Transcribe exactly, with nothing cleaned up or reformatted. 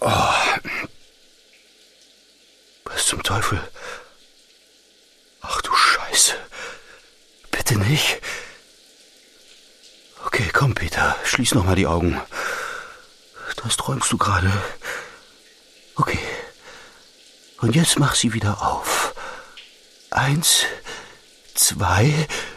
Oh. Was zum Teufel? Ach du Scheiße. Bitte nicht. Okay, komm, Peter. Schließ noch mal die Augen. Das träumst du gerade. Okay. Und jetzt mach sie wieder auf. Eins, zwei...